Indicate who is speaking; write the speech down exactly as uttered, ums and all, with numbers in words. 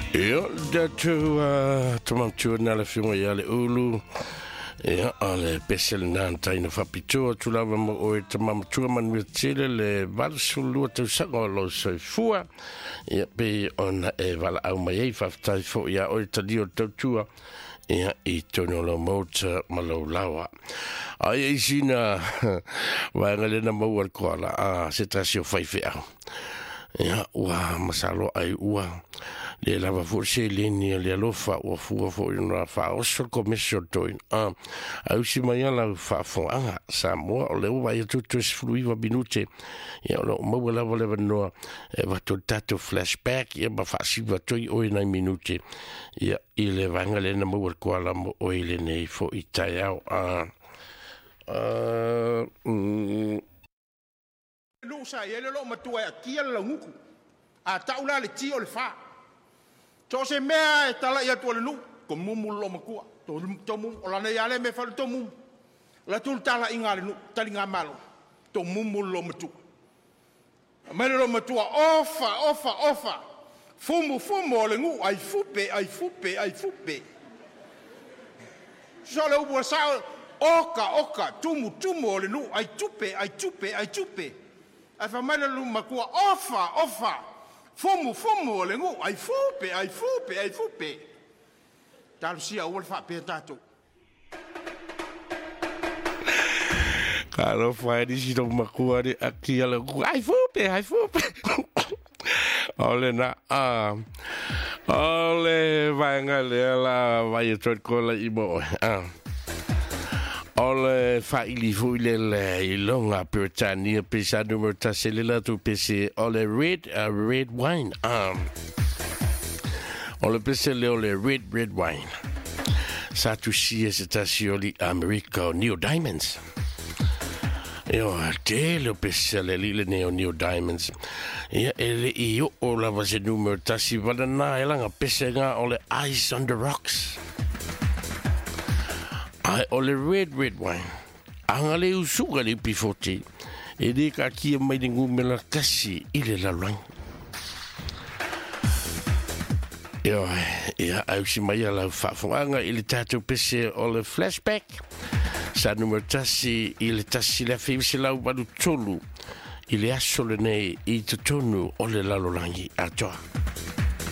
Speaker 1: Ja, datu tamamtua na le fiunga ia le ulu. Ia, a le pesel na taina whapitua tulawa mo o e tamamatua manuia tele le valasulua tausanga o lo soifua. Ia, pe ona e vala au mai ei whaftai fo ia o e talio tautua. Ia, i tono lo mota malau lawa. Ai e sina wanga le na maua koala a se tasio whaife au. Ia, ua masalo ai ua. Le lava forse leni le alofa o fu fo una fa o so commission toin a au si mai la fa fo anga sa mo o le vai tutto sfluiva minute e lo mo la voleva no e va tutto flashback e ba fa si va toi o in minute e ile vanga le mo o quala o ile nei fo itaiao a uh
Speaker 2: lu sa ele lo matua kia la nguku a taula le tio le fa to se mea e tala ia tu le nu ko mumu lo makua to to mum ola ne yale me fa to mum la tu tala inga le nu tali nga malo to mumu lo matu me lo matua ofa ofa ofa fumu fumu le ngu ai fupe ai fupe ai fupe so le ubo sa oka oka tumu tumu le nu ai tupe ai tupe ai tupe ai fa mai lu makua ofa ofa Fumu, fumu, le ngu, ai fupe, ai fupe, ai fupe. Talu sia ua le whape tato.
Speaker 1: Karo whae ni si tau makua ni aki ala ngu, ai fupe, ai fupe. Ole na, ah. Ole vanga le ala vai e tōt kola i mo. Ah. Ole faili fuile le ilonga Britania pesa numero taselela tu pese ole red uh, red wine um ole pese le ole red red wine sa tu si estasioli America Neo Diamonds yo te lo pese le lile neo Neo Diamonds ya ele io ola va se numero tasi valana elanga pese nga ole Ice on the Rocks. Ai ole red red wine. Anga le usuga le pifoti. E de ka kia mai dingu me la kasi ile la lang. Yo, ya au si mai la fa fanga ile tatu pese ole flashback. Sa numero tasi ile tasi la fi se la u tolu. Ile asole nei i tonu ole la lolangi atoa.